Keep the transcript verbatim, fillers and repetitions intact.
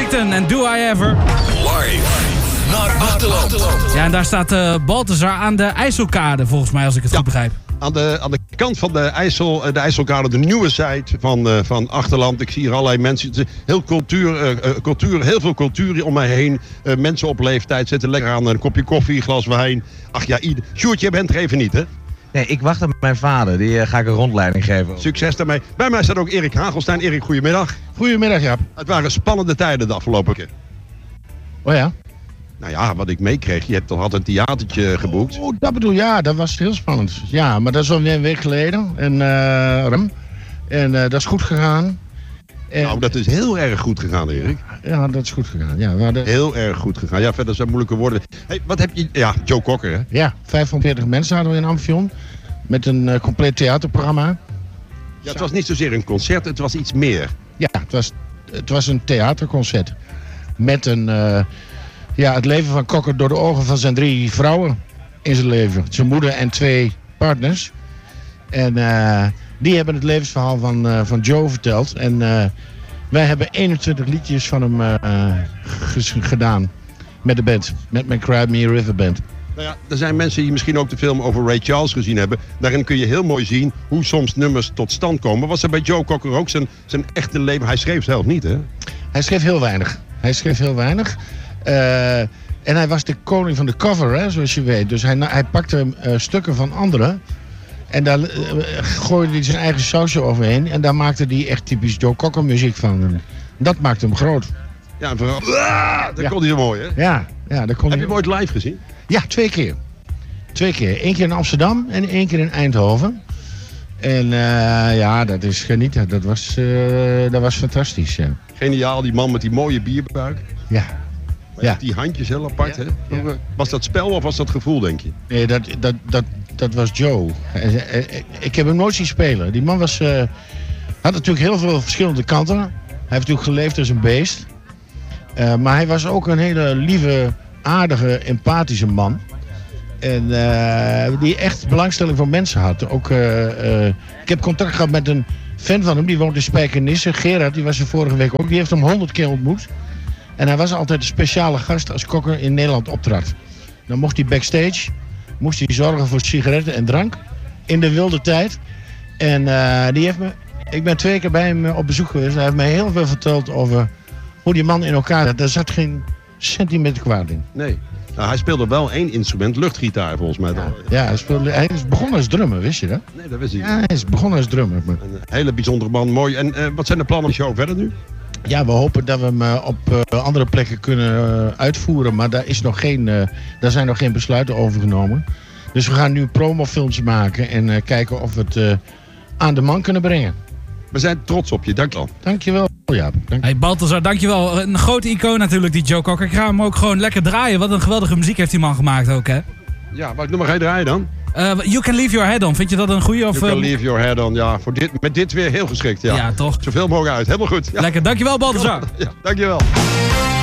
Clapton en Do I Ever. Live naar Achterland. Ja, en daar staat uh, Balthazar aan de IJsselkade, volgens mij, als ik het Ja. goed begrijp. Aan de, aan de kant van de, IJssel, de IJsselkade, de nieuwe site van, uh, van Achterland. Ik zie hier allerlei mensen. Het is heel, cultuur, uh, cultuur, heel veel cultuur om mij heen. Uh, mensen op leeftijd zitten lekker aan een kopje koffie, een glas wijn. Ach ja, ieder... Sjoerd, jij bent er even niet, hè? Nee, ik wacht op mijn vader. Die uh, ga ik een rondleiding geven. Succes daarmee. Bij mij staat ook Erik Hagelstein. Erik, goedemiddag. Goedemiddag, Jaap. Het waren spannende tijden de afgelopen keer. Oh ja? Nou ja, wat ik meekreeg, je hebt toch altijd een theatertje geboekt? Oh, dat bedoel ja, dat was heel spannend. Ja, maar dat is alweer een week geleden. En, uh, rem. en uh, dat is goed gegaan. En, Nou, dat is heel erg goed gegaan, Erik. Ja, dat is goed gegaan. Ja, we hadden, Heel erg goed gegaan. Ja, verder zijn moeilijke woorden. Hey, wat heb je... Ja, Joe Cocker, hè? ja, vijfhonderdveertig mensen hadden we in Amphion. Met een uh, compleet theaterprogramma. Ja, het was niet zozeer een concert, het was iets meer. Ja, het was, het was een theaterconcert. Met een, uh, ja, het leven van Cocker door de ogen van zijn drie vrouwen in zijn leven. Zijn moeder en twee partners. En uh, die hebben het levensverhaal van, uh, van Joe verteld. En uh, wij hebben eenentwintig liedjes van hem uh, ges- gedaan. Met de band. Met mijn Cry Me a River band. Nou ja, er zijn mensen die misschien ook de film over Ray Charles gezien hebben. Daarin kun je heel mooi zien hoe soms nummers tot stand komen. Was er bij Joe Cocker ook zijn, zijn echte leven? Hij schreef zelf niet, hè? Hij schreef heel weinig. Hij schreef heel weinig. Uh, en hij was de koning van de cover, hè, zoals je weet. Dus hij, hij pakte uh, stukken van anderen. En daar uh, gooide hij zijn eigen sausje overheen. En daar maakte hij echt typisch Joe Cocker muziek van. En dat maakte hem groot. Ja, en vooral... Ah, dat Ja. kon hij zo mooi, hè? Ja, ja dat kon Heb hij... je hem ooit live gezien? Ja, twee keer. Twee keer. Eén keer in Amsterdam en één keer in Eindhoven. En uh, ja, dat is genieten. Dat was, uh, dat was fantastisch, ja. Geniaal, die man met die mooie bierbuik. Ja. Maar Ja. Die handjes heel apart, Ja. hè? Ja. Was dat spel of was dat gevoel, denk je? Nee, dat, dat, dat, dat was Joe. Ik heb hem nooit zien spelen. Die man was, uh, had natuurlijk heel veel verschillende kanten. Hij heeft natuurlijk geleefd als een beest. Uh, maar hij was ook een hele lieve, aardige, empathische man. En uh, die echt belangstelling voor mensen had. Ook, uh, uh, ik heb contact gehad met een fan van hem, die woont in Spijkenisse. Gerard, die was er vorige week ook. Die heeft hem honderd keer ontmoet. En hij was altijd een speciale gast als Cocker in Nederland optrad. Dan mocht hij backstage, moest hij zorgen voor sigaretten en drank. In de wilde tijd. En uh, die heeft me, ik ben twee keer bij hem op bezoek geweest. Hij heeft mij heel veel verteld over hoe die man in elkaar zat. Daar zat geen centimeter kwaad in. Nee. Nou, hij speelde wel één instrument, luchtgitaar volgens mij. Ja, Dan. ja hij, speelde, hij is begonnen als drummer, wist je dat? Nee, dat wist ik. Ja, hij is begonnen als drummer. Maar Een hele bijzondere man, mooi. En uh, wat zijn de plannen met de show verder nu? ja, we hopen dat we hem uh, op uh, andere plekken kunnen uh, uitvoeren. Maar daar, is nog geen, uh, daar zijn nog geen besluiten over genomen. Dus we gaan nu promofilms maken en uh, kijken of we het uh, aan de man kunnen brengen. We zijn trots op je, dank je wel. Dankjewel, Jaap. Dank... Hey Balthazar, dankjewel. Een grote icoon natuurlijk, die Joe Cocker. Ik ga hem ook gewoon lekker draaien. Wat een geweldige muziek heeft die man gemaakt ook, hè? Ja, welk nummer ga je draaien dan? Uh, you Can Leave Your Head On. Vind je dat een goeie? Of, You Can uh, Leave Your Head On. Ja, voor dit, met dit weer heel geschikt. Ja, Ja, toch? Zoveel mogelijk uit. Helemaal goed. Ja. Lekker, dankjewel Balthazar. Ja, dankjewel.